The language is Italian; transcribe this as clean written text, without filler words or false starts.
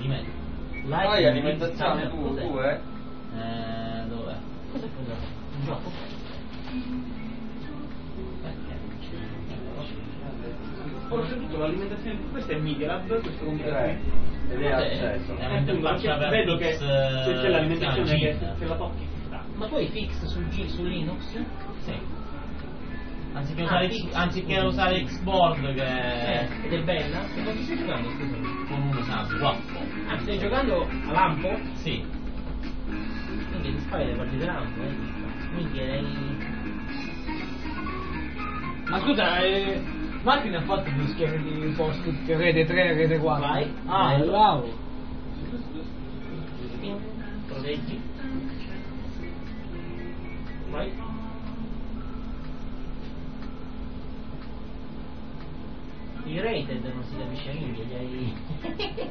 metti. Poi alimentazione tu, dov'è? Cos'è quello? Un gioco? Oltretutto l'alimentazione di questa è Media Lab, questo computer qui. Ed è acceso. Vedo che c'è l'alimentazione che la tocchi ci sta. Ma poi fix su Linux? Sì. Anziché usare Xboard che... Ed è bella. E cosa stai giocando, scusami? con uno Swap. Ah, stai giocando a lampo? Sì. Quindi ti fai le partite lampo, Minchia, Ma scusa, Martin ha fatto due schemi di post-it, rete 3 e rete 4. Vai. Ah, bravo. Proteggi. Vai. I rated non si capisce niente, gli hai...